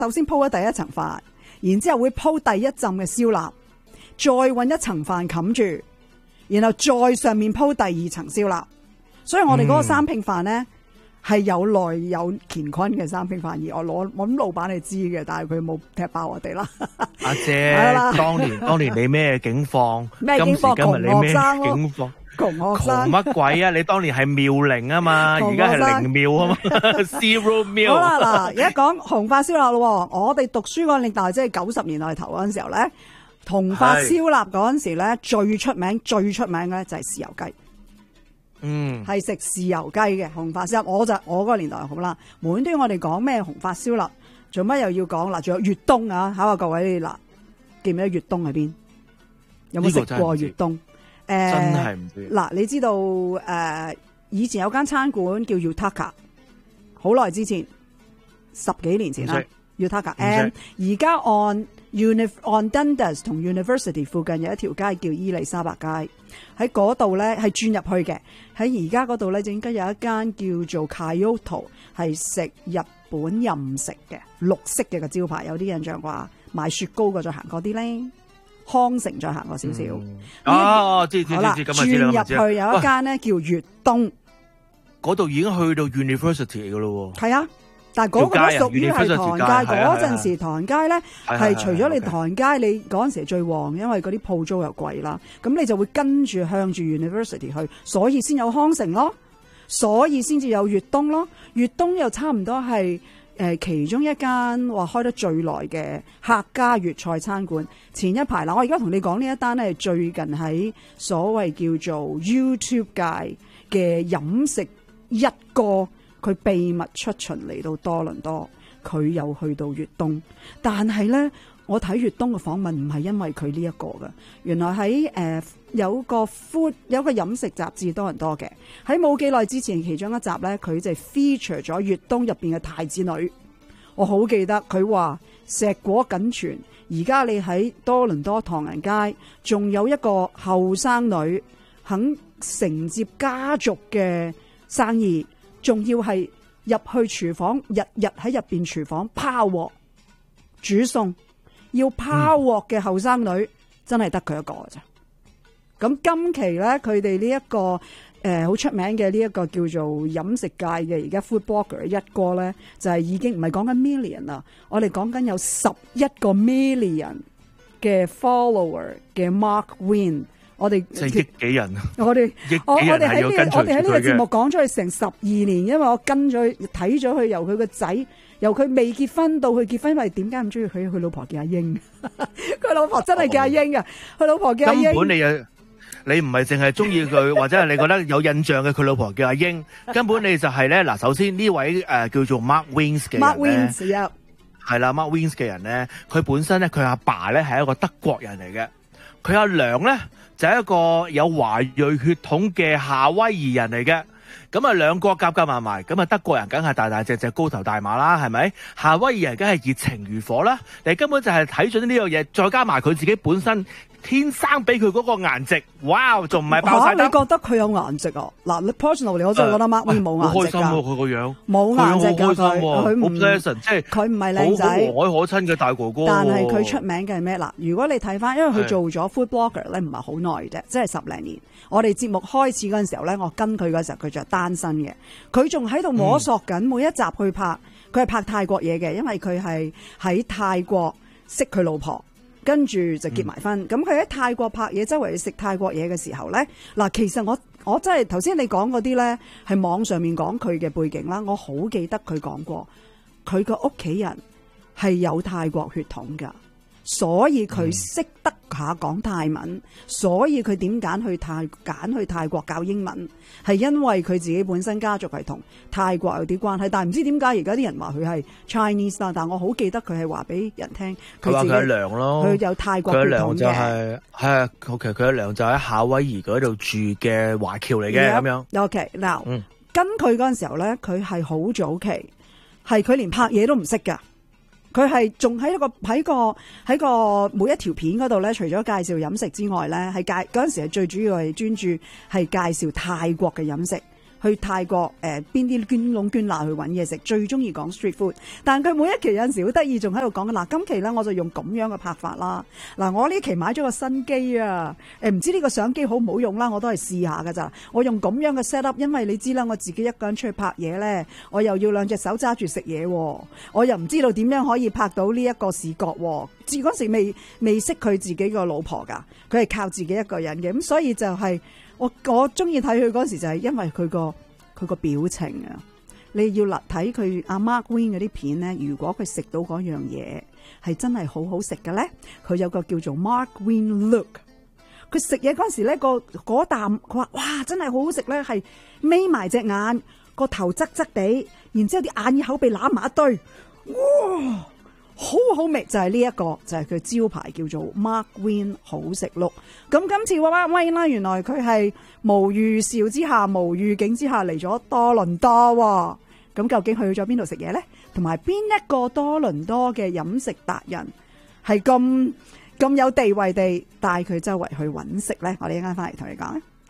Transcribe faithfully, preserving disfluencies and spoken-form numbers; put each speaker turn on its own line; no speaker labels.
首先鋪咗第一層飯，然之後會鋪第一浸嘅燒臘，再搵一層飯冚住，然後再上面鋪第二層燒臘。所以我哋嗰個三拼飯咧係有內有乾坤嘅三拼飯，而我攞我諗老闆係知嘅，但係佢冇踢爆我哋啦。
阿姐，當年當年你咩境況？
咩境況？
今時今日你咩境況？
窮學生
窮乜鬼啊！你當年係妙齡啊嘛，而家係零妙啊嘛，zero 妙。
好啦，嗱，而家講紅發燒臘咯。我哋讀書嗰年代，即係九十年代頭嗰陣時候咧，紅發燒臘嗰陣時咧，最出名最出名嘅咧就係豉油雞。
嗯，
係食豉油雞嘅紅發燒臘。我就我嗰個年代好啦。每端我哋講咩紅發燒臘，做乜又要講嗱？仲有粵東啊，考下各位嗱，記唔記得粵東喺邊？有冇食過粵東？誒、呃，
真係唔知。嗱，
你知道誒、呃，以前有間餐館叫 Yutaka， 好耐之前，十幾年前啦。Yutaka， 誒，而家按 Uni 按 Dundas 同 University 附近有一條街叫伊麗莎白街，喺嗰度咧係轉入去嘅。喺而家嗰度咧，應該有一間叫做 Kyoto， 係食日本任食嘅，綠色嘅個招牌，有啲印象啩？賣雪糕嘅再行嗰啲咧。康城再行過少少，
哦，知知知知，咁啊知啦，
轉入去有一間咧叫粵東，
嗰度已經去到 University 噶咯喎。
係啊，但係嗰個都屬於係唐人街。嗰陣時唐人街咧係除咗你唐人街，你嗰陣時係最旺，因為嗰啲鋪租又貴啦，咁你就會跟住向住 University 去，所以先有康城咯，所以先至有粵東咯。粵東又差唔多係。誒，其中一間話開得最耐嘅客家粵菜餐館，前一排嗱，我而家同你講呢一單咧，係最近喺所謂叫做 YouTube 界嘅飲食一哥，佢秘密出巡嚟到多倫多，佢又去到粵東，但係咧，我睇粵東嘅訪問唔係因為佢呢一個嘅，原來喺誒、呃、有個 food 有個飲食雜誌多倫多嘅，喺冇幾耐之前其中一集咧，佢就 feature 咗粵東入邊嘅太子女。我好記得佢話碩果僅存，而家你喺多倫多唐人街仲有一個後生女肯承接家族嘅生意，仲要係入去廚房日日喺入邊廚房拋鑊煮餸，要拋鑊嘅後生女、嗯、真係得佢一個咋。咁今期咧，佢哋呢一個誒好出名嘅呢一個叫做飲食界嘅而家 food blogger 一哥咧，就係、是、已經唔係講緊 million 啦，我哋講緊有十一個 million 嘅 follower 嘅 Mark Wynn， 我哋
即係億幾人，
我哋我我哋喺呢我哋喺呢個節目講咗佢成十二年，因為我跟咗睇咗佢由佢個仔由佢未結婚到佢結婚，因為點解咁中意佢？佢老婆叫阿英，佢老婆真係叫阿英啊，佢、哦、老婆叫阿英。
根本你又。你唔係淨係中意佢，或者係你覺得有印象嘅佢老婆叫阿英，根本你就係咧嗱。首先呢位誒、呃、叫做 Mark Wynn 嘅人咧，係
Mark Wynn
啦 Mark Wynn 嘅人咧，佢本身咧佢阿爸咧係一個德國人嚟嘅，佢阿娘咧就係、是、一個有華裔血統嘅夏威夷人嚟嘅。咁啊兩個夾夾埋埋，咁啊德國人梗係大大隻隻高頭大馬啦，係咪？夏威夷人梗係熱情如火啦。你根本就係睇準呢樣嘢，再加埋佢自己本身。天生俾佢嗰個顏值，哇！仲唔係爆晒？
你覺得佢有顏值啊？嗱，你 personally 我真係覺得 Mark Wynn 冇顏值㗎。好開心喎，佢個樣冇顏值㗎，佢佢唔 pleasant， 即係佢唔係靚仔，好和藹可親嘅大哥哥。但係佢出名嘅係咩？嗱，如果你睇翻，因為佢做咗 food blogger 咧，唔係好耐啫，即係十零年。我哋節目開始嗰陣時候咧，我跟佢嗰時候佢就係單身嘅，佢仲喺度摸索緊每一集去拍。佢係拍泰國嘢嘅，因為佢係喺泰國識佢老婆。跟住就結埋婚，咁佢喺泰國拍嘢，周圍去食泰國嘢嘅時候咧，嗱，其實我我真係頭先你講嗰啲咧，係網上面講佢嘅背景啦，我好記得佢講過，佢個屋企人係有泰國血統噶，所以佢識得下講泰文，嗯、所以佢點揀去泰揀去泰國教英文，係因為佢自己本身家族係同泰國有啲關係，但係唔知點解而家啲人話佢係 Chinese 啦，但我好記得佢係話俾人聽，佢話佢係娘咯，佢有泰國血統嘅。佢娘就係係啊，其實佢嘅娘就喺夏威夷嗰度住嘅華僑嚟嘅咁樣。OK， 嗱、嗯，跟佢嗰陣時候咧，佢係好早期，係佢連拍嘢都唔識噶。佢係仲喺一個喺個喺個每一條片嗰度咧，除咗介紹飲食之外咧，係介嗰陣時係最主要係專注係介紹泰國嘅飲食， 去泰國誒邊啲捐窿捐罅去揾嘢食，最中意講 street food。但佢每一期有陣時好得意，仲喺度講嗱，今期咧我就用咁樣嘅拍法啦。嗱，我呢期買咗個新機啊，誒唔知呢個相機好唔好用啦，我都係試下㗎咋。我用咁樣嘅 set up，因為你知啦，我自己一個人出去拍嘢咧，我又要兩隻手揸住食嘢，我又唔知道點樣可以拍到呢一個視覺。自嗰時未未識佢自己個老婆㗎，佢係靠自己一個人嘅，咁所以就係、是。我我中意睇佢嗰時就係因為佢個佢個表情啊！你要嚟睇佢阿 Mark Wynn 嗰啲片咧，如果佢食到嗰樣嘢係真係好好食嘅咧，佢有個叫做 Mark Wynn look。佢食嘢嗰時咧，個嗰啖佢話哇真係好好食咧，係眯埋隻眼，個頭側側地，然之後啲眼耳口鼻攬埋一堆，哇！好好味，就係呢一個就係、是、佢招牌叫做 Mark Wynn 好食碌。咁今次 Mark Wynn 啦，原來佢係無預兆之下、無預警之下嚟咗多倫多喎。咁究竟去咗邊度食嘢咧？同埋邊一個多倫多嘅飲食達人係咁咁有地位地帶佢周圍去揾食咧？我哋一陣間翻嚟同你講。